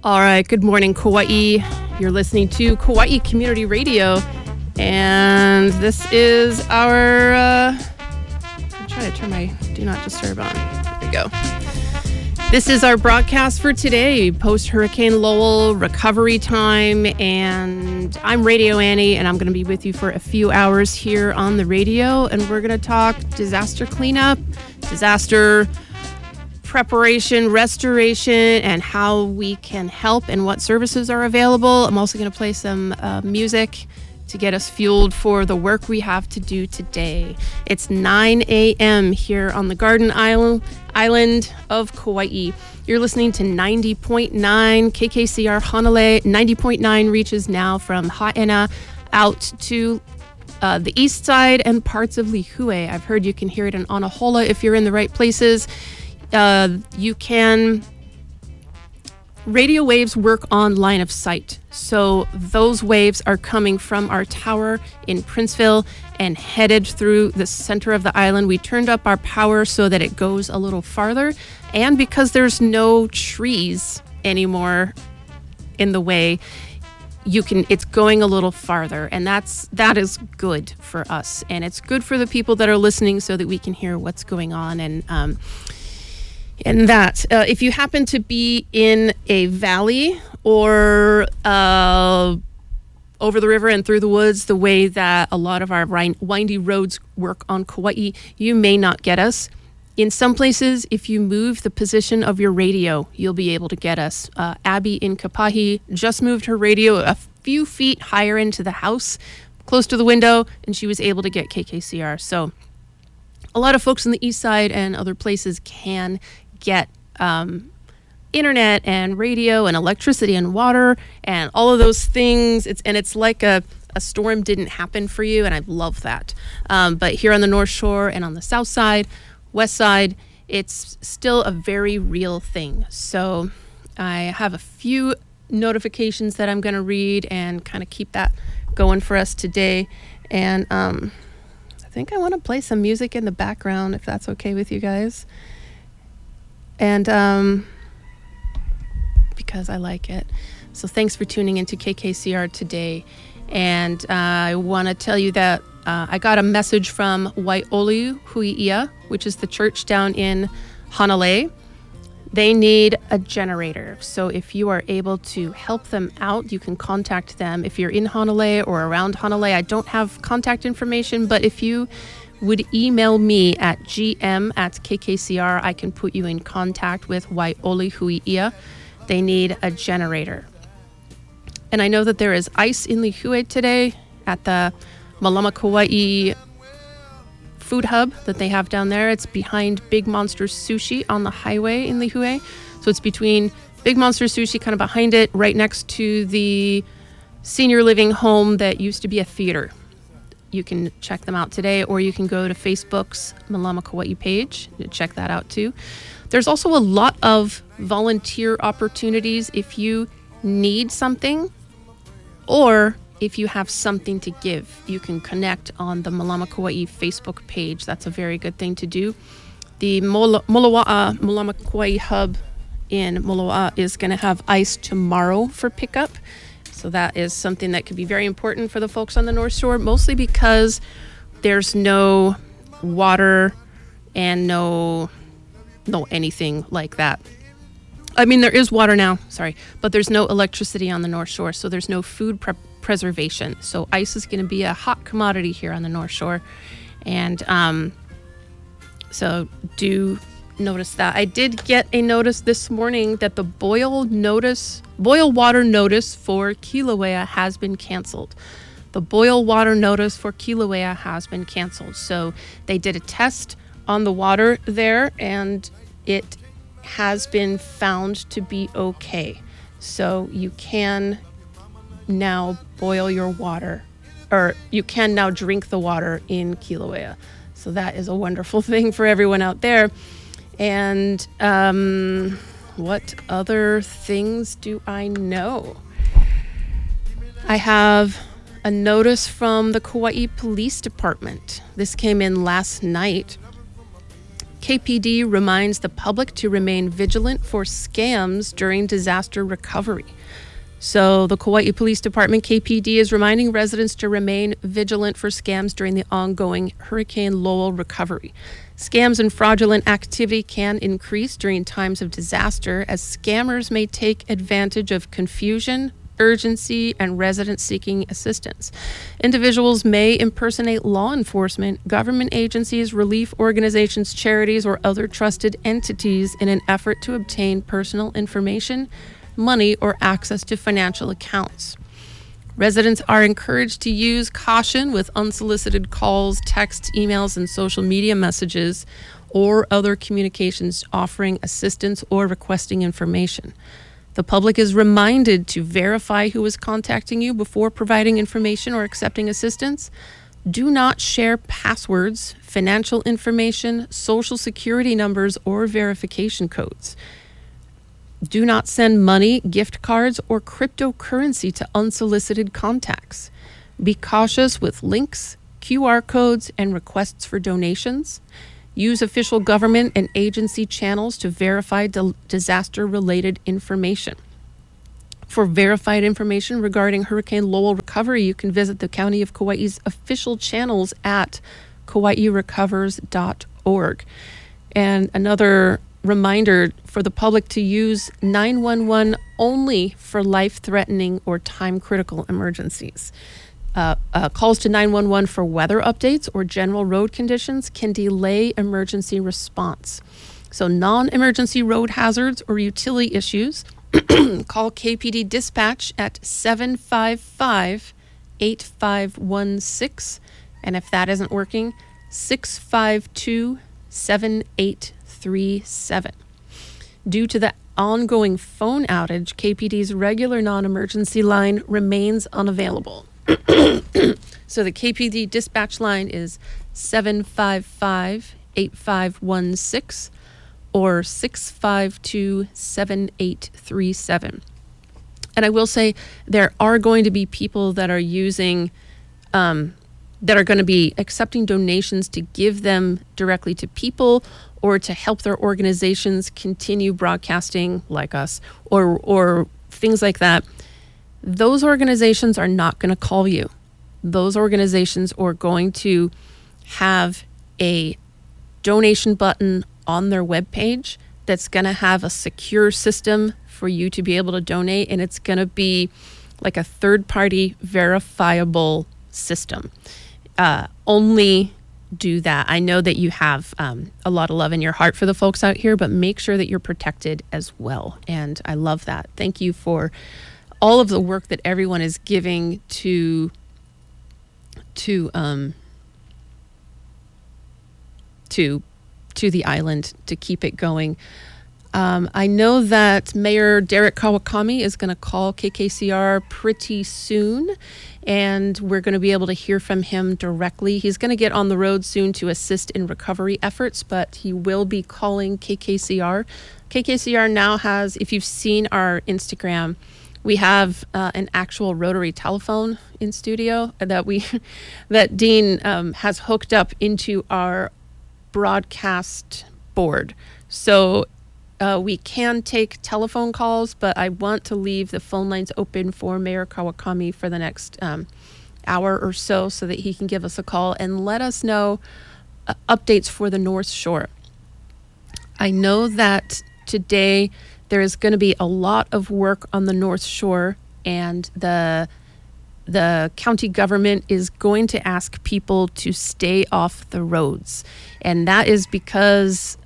All right, good morning, Kauai. You're listening to Kauai Community Radio, and this is our, I'm trying to turn my Do Not Disturb on. There we go. This is our broadcast for today, post-Hurricane Lowell recovery time, and I'm Radio Annie, and I'm going to be with you for a few hours here on the radio, and we're going to talk disaster cleanup, disaster preparation, restoration, and how we can help and what services are available. I'm also going to play some music to get us fueled for the work we have to do today. It's 9 a.m. here on the Garden Island of Kauai. You're listening to 90.9 KKCR Hanalei. 90.9 reaches now from Haena out to the east side and parts of Lihue. I've heard you can hear it in Anahola if you're in the right places. You can, radio waves work on line of sight. So those waves are coming from our tower in Princeville and headed through the center of the island. We turned up our power so that it goes a little farther. And because there's no trees anymore in the way, it's going a little farther, and that is good for us. And it's good for the people that are listening so that we can hear what's going on. And that, if you happen to be in a valley or over the river and through the woods, the way that a lot of our windy roads work on Kauai, you may not get us. In some places, if you move the position of your radio, you'll be able to get us. Abby in Kapahi just moved her radio a few feet higher into the house, close to the window, and she was able to get KKCR. So a lot of folks on the east side and other places can get internet and radio and electricity and water and all of those things. It's like a storm didn't happen for you, and I love that. But here on the North Shore and on the south side, west side, it's still a very real thing. So I have a few notifications that I'm going to read and kind of keep that going for us today. And I think I want to play some music in the background, if that's okay with you guys. And because I like it. So thanks for tuning into KKCR today. And I want to tell you that I got a message from Waioli Hui'ia, which is the church down in Hanalei. They need a generator. So if you are able to help them out, you can contact them. If you're in Hanalei or around Hanalei, I don't have contact information, but if you would email me at gm@kkcr, I can put you in contact with Waioli Hui'ia. They need a generator. And I know that there is ice in Lihue today at the Malama Kauai food hub that they have down there. It's behind Big Monster Sushi on the highway in Lihue. So it's between Big Monster Sushi, kind of behind it, right next to the senior living home that used to be a theater. You can check them out today, or you can go to Facebook's Malama Kauai page to check that out too. There's also a lot of volunteer opportunities if you need something, or if you have something to give. You can connect on the Malama Kauai Facebook page. That's a very good thing to do. The Moloa'a Malama Kauai hub in Moloa'a is going to have ice tomorrow for pickup. So that is something that could be very important for the folks on the North Shore, mostly because there's no water and no anything like that. I mean, there is water now, but there's no electricity on the North Shore, so there's no food preservation. So ice is going to be a hot commodity here on the North Shore. And so do notice that. I did get a notice this morning that the boil water notice for Kilauea has been canceled. The boil water notice for Kilauea has been canceled. So they did a test on the water there, and it has been found to be okay. So you can now boil your water, or you can now drink the water in Kilauea. So that is a wonderful thing for everyone out there. And what other things do I know? I have a notice from the Kauai Police Department. This came in last night. KPD reminds the public to remain vigilant for scams during disaster recovery. So the Kauai Police Department, KPD, is reminding residents to remain vigilant for scams during the ongoing Hurricane Lowell recovery. Scams and fraudulent activity can increase during times of disaster as scammers may take advantage of confusion, urgency, and residents seeking assistance. Individuals may impersonate law enforcement, government agencies, relief organizations, charities, or other trusted entities in an effort to obtain personal information, money, or access to financial accounts. Residents are encouraged to use caution with unsolicited calls, texts, emails, and social media messages or other communications offering assistance or requesting information. The public is reminded to verify who is contacting you before providing information or accepting assistance. Do not share passwords, financial information, social security numbers, or verification codes. Do not send money, gift cards, or cryptocurrency to unsolicited contacts. Be cautious with links, QR codes, and requests for donations. Use official government and agency channels to verify disaster-related information. For verified information regarding Hurricane Lowell recovery, you can visit the County of Kauai's official channels at kauairecovers.org. And another reminder for the public to use 911 only for life-threatening or time-critical emergencies. Calls to 911 for weather updates or general road conditions can delay emergency response. So non-emergency road hazards or utility issues, call KPD Dispatch at 755-8516. And if that isn't working, 652-7837. Due to the ongoing phone outage, KPD's regular non-emergency line remains unavailable. So the KPD dispatch line is 755-8516 or 652-7837. And I will say there are going to be people that are using, that are going to be accepting donations to give them directly to people or to help their organizations continue broadcasting like us or things like that. Those organizations are not going to call you. Those organizations are going to have a donation button on their webpage that's going to have a secure system for you to be able to donate, and it's going to be like a third-party verifiable system. Only do that. I know that you have a lot of love in your heart for the folks out here, but make sure that you're protected as well. And I love that. Thank you for all of the work that everyone is giving to the island to keep it going. I know that Mayor Derek Kawakami is going to call KKCR pretty soon, and we're going to be able to hear from him directly. He's going to get on the road soon to assist in recovery efforts, but he will be calling KKCR. KKCR now has, if you've seen our Instagram, we have an actual rotary telephone in studio that Dean has hooked up into our broadcast board. So we can take telephone calls, but I want to leave the phone lines open for Mayor Kawakami for the next hour or so that he can give us a call and let us know updates for the North Shore. I know that today there is going to be a lot of work on the North Shore, and the county government is going to ask people to stay off the roads. And that is because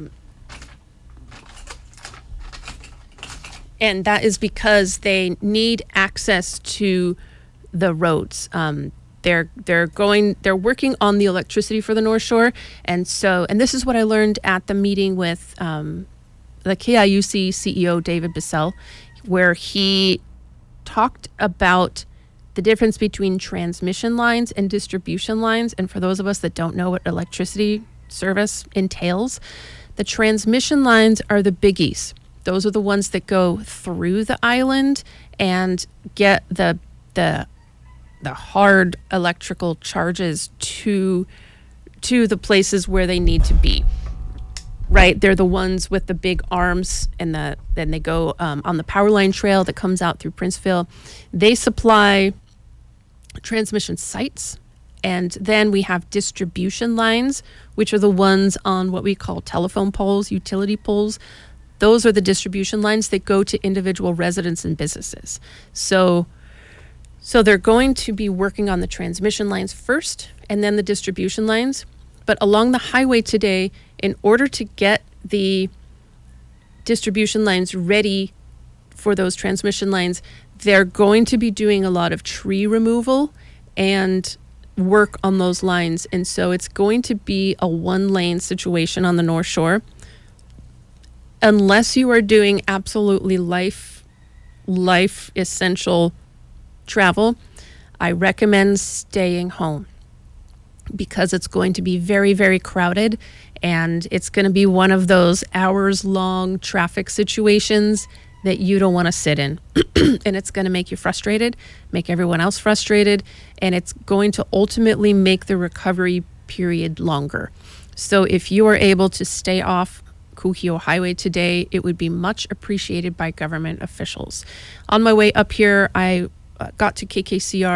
they need access to the roads. They're working on the electricity for the North Shore, and this is what I learned at the meeting with the KIUC CEO David Bissell, where he talked about the difference between transmission lines and distribution lines. And for those of us that don't know what electricity service entails, the transmission lines are the biggies. Those are the ones that go through the island and get the hard electrical charges to the places where they need to be. right? They're the ones with the big arms, and then they go on the power line trail that comes out through Princeville. They supply transmission sites, and then we have distribution lines, which are the ones on what we call telephone poles, utility poles. Those are the distribution lines that go to individual residents and businesses. So they're going to be working on the transmission lines first and then the distribution lines. But along the highway today, in order to get the distribution lines ready for those transmission lines, they're going to be doing a lot of tree removal and work on those lines. And so it's going to be a one-lane situation on the North Shore. Unless you are doing absolutely life essential travel, I recommend staying home, because it's going to be very, very crowded, and it's going to be one of those hours-long traffic situations that you don't want to sit in. And it's going to make you frustrated, make everyone else frustrated, and it's going to ultimately make the recovery period longer. So if you are able to stay off Kuhio Highway today, it would be much appreciated by government officials. On my way up here, I got to KKCR